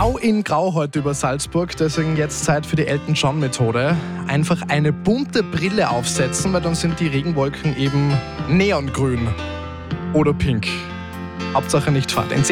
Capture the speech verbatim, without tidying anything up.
grau in grau heute über Salzburg, deswegen jetzt Zeit für die Elton John Methode. Einfach eine bunte Brille aufsetzen, weil dann sind die Regenwolken eben neongrün oder pink. Hauptsache nicht fad.